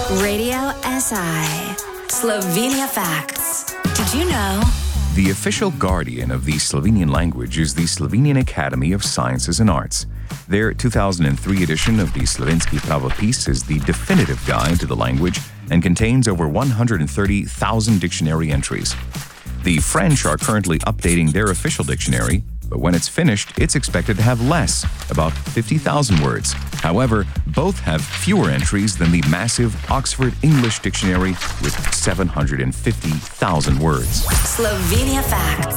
Radio SI. Slovenia Facts. Did you know? The official guardian of the Slovenian language is the Slovenian Academy of Sciences and Arts. Their 2003 edition of the Slovenski pravopis is the definitive guide to the language and contains over 130,000 dictionary entries. The French are currently updating their official dictionary, but when it's finished, it's expected to have less, about 50,000 words. However, both have fewer entries than the massive Oxford English Dictionary with 750,000 words. Slovenia Facts.